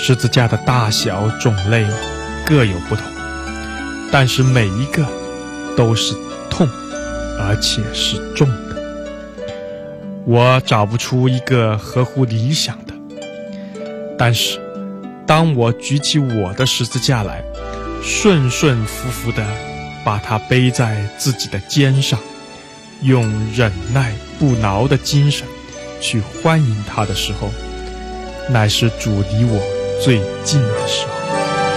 十字架的大小种类各有不同，但是每一个都是痛，而且是重的。我找不出一个合乎理想的，但是当我举起我的十字架来，顺顺服服地把它背在自己的肩上，用忍耐不挠的精神去欢迎它的时候，乃是主离我最近的时候。